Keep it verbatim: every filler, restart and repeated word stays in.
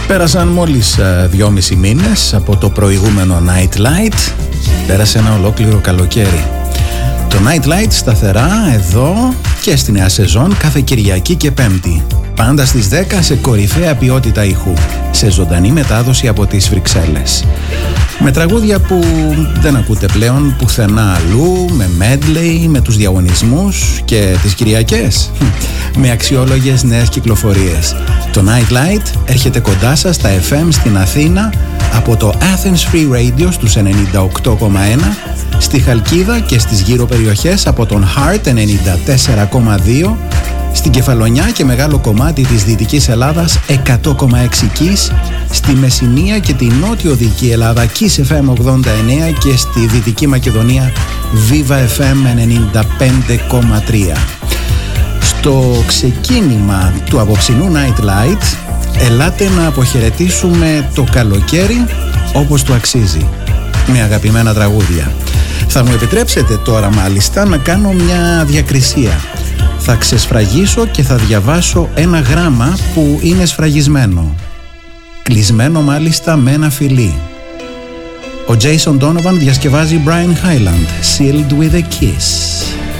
Πέρασαν μόλις δυόμισι μήνες από το προηγούμενο Night Light. Πέρασε ένα ολόκληρο καλοκαίρι. Το Night Light σταθερά εδώ και στη νέα σεζόν κάθε Κυριακή και Πέμπτη. Πάντα στις δέκα σε κορυφαία ποιότητα ήχου, σε ζωντανή μετάδοση από τις Βρυξέλλες. Με τραγούδια που δεν ακούτε πλέον πουθενά αλλού, με medley, με τους διαγωνισμούς και τις Κυριακές με αξιόλογες νέες κυκλοφορίες. Το Night Light έρχεται κοντά σας στα εφ εμ στην Αθήνα από το Athens Free Radio στους ενενήντα οκτώ κόμμα ένα, στη Χαλκίδα και στις γύρω περιοχές από τον Heart ενενήντα τέσσερα κόμμα δύο, στην Κεφαλονιά και μεγάλο κομμάτι της Δυτικής Ελλάδας εκατό κόμμα έξι Kiss, στη Μεσσηνία και τη Νότιο Δυτική Ελλάδα Kiss εφ εμ ογδόντα εννέα και στη Δυτική Μακεδονία Viva εφ εμ ενενήντα πέντε κόμμα τρία. Στο ξεκίνημα του απόψινού Night Light ελάτε να αποχαιρετήσουμε το καλοκαίρι όπως το αξίζει, με αγαπημένα τραγούδια. Θα μου επιτρέψετε τώρα μάλιστα να κάνω μια διακρισία. Θα ξεσφραγίσω και θα διαβάσω ένα γράμμα που είναι σφραγισμένο, κλεισμένο μάλιστα με ένα φιλί. Ο Jason Donovan διασκευάζει Brian Hyland, Sealed with a Kiss.